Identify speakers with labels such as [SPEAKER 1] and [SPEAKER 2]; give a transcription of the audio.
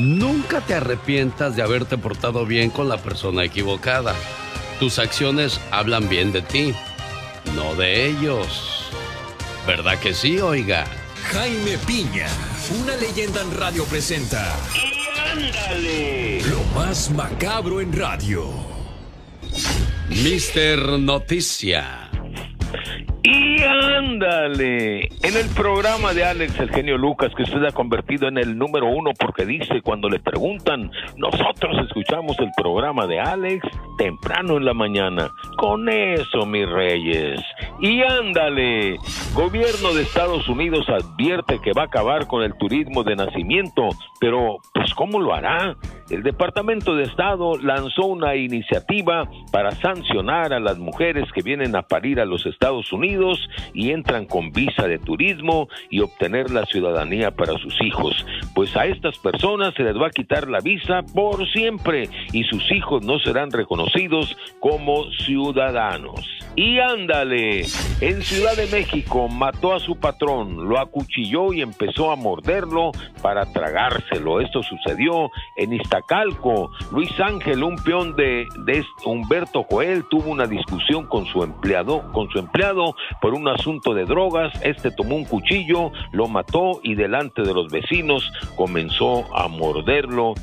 [SPEAKER 1] Nunca te arrepientas de haberte portado bien con la persona equivocada. Tus acciones hablan bien de ti, no de ellos. ¿Verdad que sí, oiga?
[SPEAKER 2] Jaime Piña, una leyenda en radio presenta.
[SPEAKER 3] ¡Y ándale!
[SPEAKER 2] Lo más macabro en radio.
[SPEAKER 1] Mister Noticia.
[SPEAKER 3] ¡Y ándale! En el programa de Alex el genio Lucas, que usted ha convertido en el número 1 porque dice cuando le preguntan, nosotros escuchamos el programa de Alex temprano en la mañana. Con eso, mis reyes. ¡Y ándale! Gobierno de Estados Unidos advierte que va a acabar con el turismo de nacimiento, pero pues ¿cómo lo hará? El Departamento de Estado lanzó una iniciativa para sancionar a las mujeres que vienen a parir a los Estados Unidos y entran con visa de turismo y obtener la ciudadanía para sus hijos. Pues a estas personas se les va a quitar la visa por siempre y sus hijos no serán reconocidos como ciudadanos. Y ándale, en Ciudad de México mató a su patrón, lo acuchilló y empezó a morderlo para tragárselo. Esto sucedió en Iztacalco. Luis Ángel, un peón de Humberto Joel, tuvo una discusión con su empleado por un asunto de drogas. Este tomó un cuchillo, lo mató y delante de los vecinos comenzó a morderlo